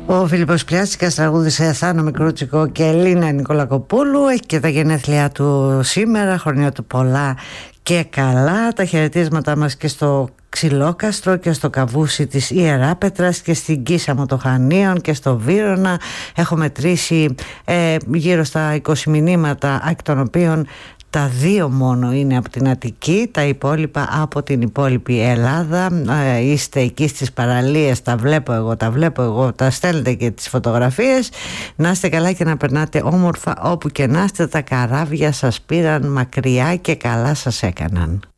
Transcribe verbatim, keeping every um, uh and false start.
Ο Φίλιππος Πλιάτσικας τραγούδισε Θάνο Μικρούτσικο και Ελίνα Νικολακοπούλου. Έχει και τα γενέθλιά του σήμερα, χρονιά του πολλά και καλά. Τα χαιρετίσματά μας και στο Ξυλόκαστρο και στο Καβούσι της Ιεράπετρας και στην Κίσαμο των Χανίων και στο Βύρωνα. Έχω μετρήσει ε, γύρω στα είκοσι μηνύματα, εκ των οποίων τα δύο μόνο είναι από την Αττική, τα υπόλοιπα από την υπόλοιπη Ελλάδα. Ε, είστε εκεί στις παραλίες, τα βλέπω εγώ, τα βλέπω εγώ, τα στέλνετε και τις φωτογραφίες. Να είστε καλά και να περνάτε όμορφα όπου και να είστε. Τα καράβια σας πήραν μακριά και καλά σας έκαναν.